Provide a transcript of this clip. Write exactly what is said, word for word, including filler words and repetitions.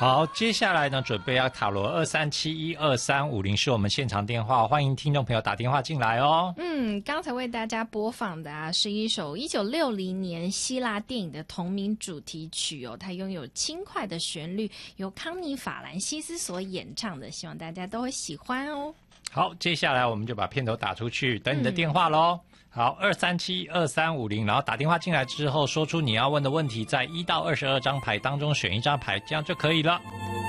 好，接下来呢，准备要塔罗二三七一二三五零是我们现场电话，欢迎听众朋友打电话进来哦。 嗯，刚才为大家播放的啊，是一首一九六零年希腊电影的同名主题曲哦，它拥有轻快的旋律，由康妮·法兰西斯所演唱的，希望大家都会喜欢哦。 好，接下来我们就把片头打出去，等你的电话咯。嗯好，二三七二三五零，然后打电话进来之后，说出你要问的问题，在一到二十二张牌当中选一张牌，这样就可以了。